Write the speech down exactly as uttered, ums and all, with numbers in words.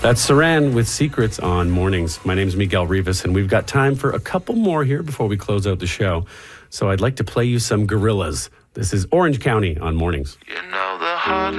That's Saran with Secrets on Mornings. My name's Miguel Rivas, and we've got time for a couple more here before we close out the show. So I'd like to play you some Gorillaz. This is Orange County on Mornings. You know the heart